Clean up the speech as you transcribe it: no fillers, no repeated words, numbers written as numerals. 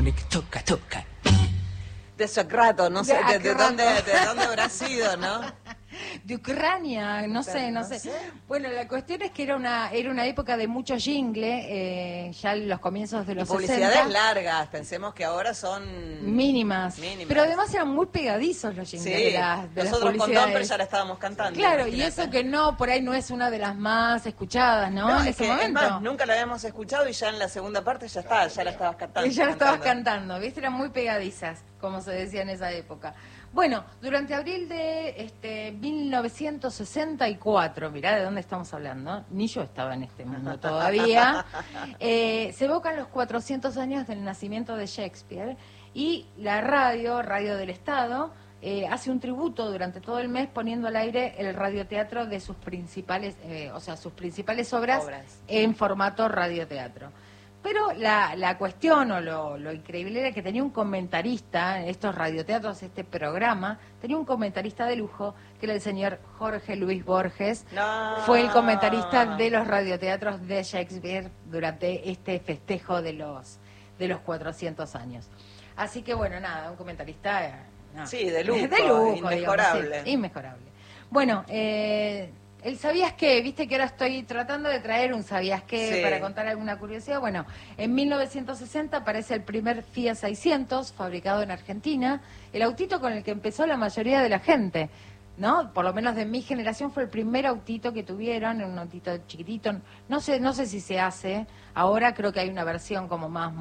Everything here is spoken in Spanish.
Philharmonic, toca, toca. De Socrato, no sé, de dónde habrá sido, ¿no? De Ucrania, no sé. Bueno, la cuestión es que era una época de mucho jingle, ya en los comienzos de los 60. Publicidades largas, pensemos que ahora son mínimas. Pero además eran muy pegadizos los jingles de las nosotros con publicidades. Domper ya la estábamos cantando. Claro, y eso que no, por ahí no es una de las más escuchadas, ¿no? En ese momento. Es más, nunca la habíamos escuchado y ya en la segunda parte ya la estabas cantando. Y ya la estabas cantando, ¿viste? Eran muy pegadizas, como se decía en esa época. Bueno, durante abril de 1964, mirá de dónde estamos hablando, ni yo estaba en este mundo todavía, se evocan los 400 años del nacimiento de Shakespeare y la Radio del Estado, hace un tributo durante todo el mes poniendo al aire el radioteatro de sus principales, sus principales obras en formato radioteatro. Pero la cuestión o lo increíble era que tenía un comentarista, estos radioteatros, este programa, tenía un comentarista de lujo, que era el señor Jorge Luis Borges. No. Fue el comentarista de los radioteatros de Shakespeare durante este festejo de los 400 años. Así que bueno, nada, un comentarista... sí, de lujo, inmejorable. Digamos, sí, inmejorable. Bueno, el ¿sabías qué? Viste que ahora estoy tratando de traer un ¿sabías qué? Para contar alguna curiosidad. Bueno, en 1960 aparece el primer Fiat 600 fabricado en Argentina, el autito con el que empezó la mayoría de la gente, ¿no? Por lo menos de mi generación fue el primer autito que tuvieron, un autito chiquitito. No sé si se hace, ahora creo que hay una versión como más